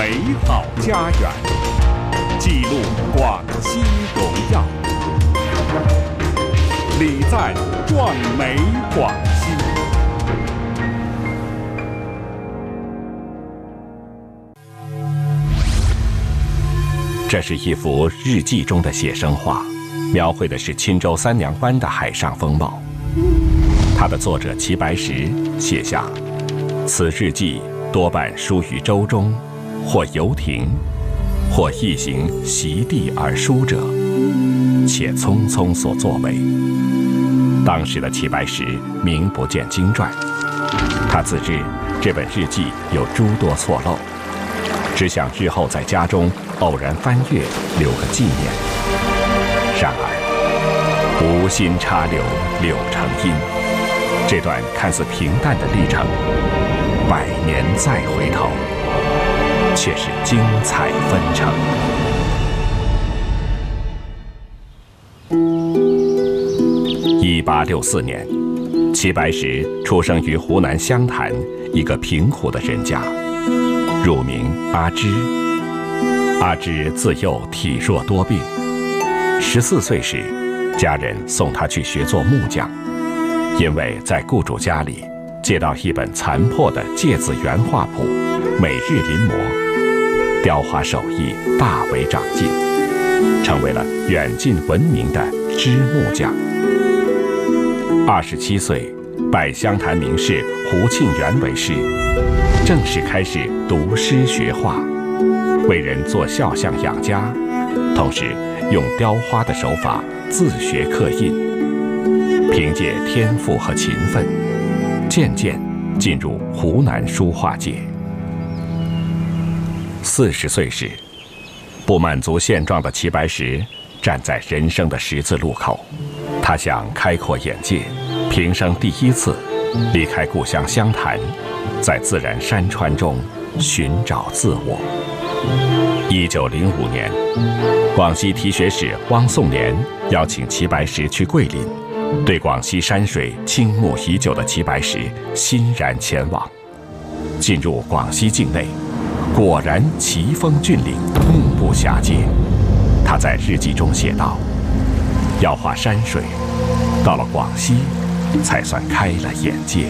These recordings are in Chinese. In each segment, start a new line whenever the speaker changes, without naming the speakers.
美好家园，记录广西荣耀。礼赞壮美广西。这是一幅日记中的写生画，描绘的是钦州三娘湾的海上风貌。它的作者齐白石写下：此日记多半书于舟中，或游艇，或一行席地而书者，且匆匆所作为。当时的齐白石名不见经传，他自知这本日记有诸多错漏，只想日后在家中偶然翻阅，留个纪念。然而，无心插柳柳成荫，这段看似平淡的历程，100年再回头，却是精彩纷呈。1864年，齐白石出生于湖南湘潭一个贫苦的人家，乳名阿芝。阿芝自幼体弱多病，14岁时，家人送他去学做木匠，因为在雇主家里借到一本残破的芥子园画谱，每日临摹，雕花手艺大为长进，成为了远近闻名的织木匠。27岁，拜湘潭名士胡沁园为师，正式开始读诗学画，为人做肖像养家，同时用雕花的手法自学刻印，凭借天赋和勤奋，渐渐进入湖南书画界。40岁时，不满足现状的齐白石站在人生的十字路口，他想开阔眼界，平生第一次离开故乡湘潭，在自然山川中寻找自我。1905年，广西提学使汪颂年邀请齐白石去桂林，对广西山水倾慕已久的齐白石欣然前往。进入广西境内，果然奇峰峻岭，目不暇接。他在日记中写道：要画山水，到了广西才算开了眼界。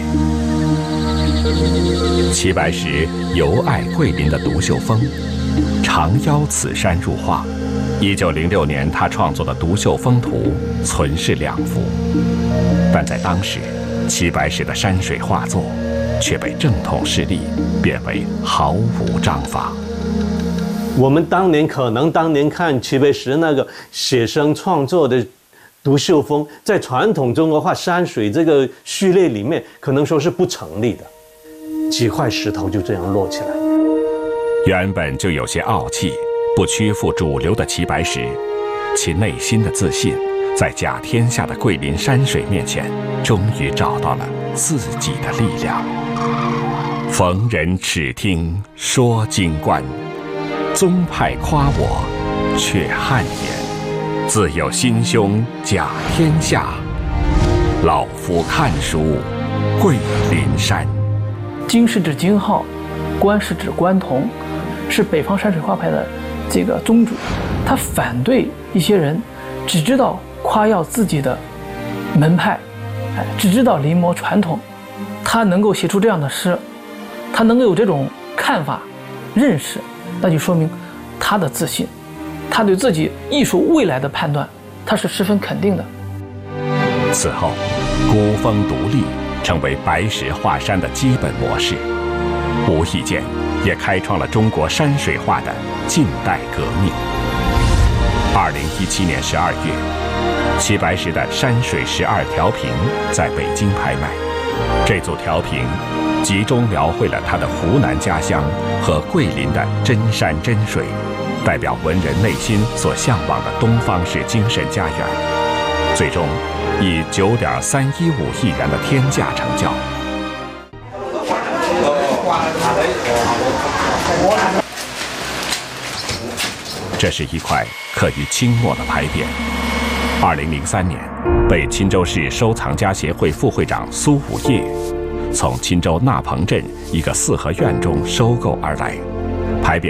齐白石尤爱桂林的独秀峰，常邀此山入画。1906年，他创作的《独秀峰图》存世2幅，但在当时，齐白石的山水画作却被正统势力贬为毫无章法。
我们当年看齐白石那个写生创作的独秀峰，在传统中国画山水这个序列里面，可能说是不成立的。几块石头就这样摞起来。
原本就有些傲气，不屈服主流的齐白石，其内心的自信，在甲天下的桂林山水面前，终于找到了自己的力量。逢人只听说经观，宗派夸我却汗颜。自有心胸甲天下，老夫看书桂林山。
经是指经浩，关是指关同，是北方山水画派的这个宗主。他反对一些人只知道夸耀自己的门派，只知道临摹传统。他能够写出这样的诗，他能够有这种看法认识，那就说明他的自信，他对自己艺术未来的判断，他是十分肯定的。
此后，孤峰独立成为白石画山的基本模式，无意间也开创了中国山水画的近代革命。2017年12月，齐白石的《山水12调评》在北京拍卖。这组调评集中描绘了他的湖南家乡和桂林的真山真水，代表文人内心所向往的东方式精神家园，最终以9.315亿元的天价成交。这是一块刻于清末的牌匾。2003年，被钦州市收藏家协会副会长苏武业从钦州纳鹏镇一个4合院中收购而来。